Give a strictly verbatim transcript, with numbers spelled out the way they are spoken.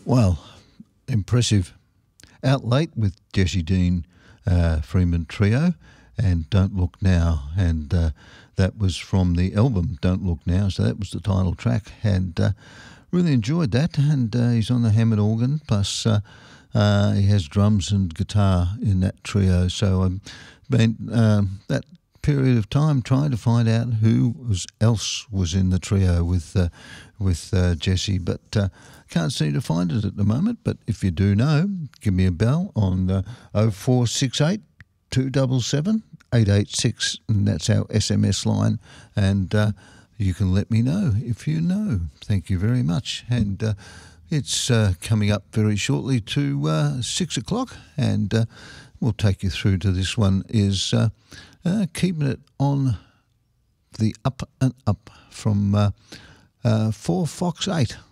Well, impressive. Out late with Jesse Dean uh, Freeman Trio and Don't Look Now, and uh, that was from the album Don't Look Now, so that was the title track, and uh, really enjoyed that. And uh, he's on the Hammond organ, plus uh, uh, he has drums and guitar in that trio, so I've been um, that period of time trying to find out who was, else was in the trio with uh, with uh, Jesse, but uh, can't seem to find it at the moment. But if you do know, give me a bell on uh, oh four six eight, two seven seven, eight eight six, and that's our S M S line, and uh, you can let me know if you know. Thank you very much. And uh, it's uh, coming up very shortly to uh, six o'clock, and uh, we'll take you through to this one is uh, uh, Keeping It On the Up and Up from uh, uh, four Fox eight.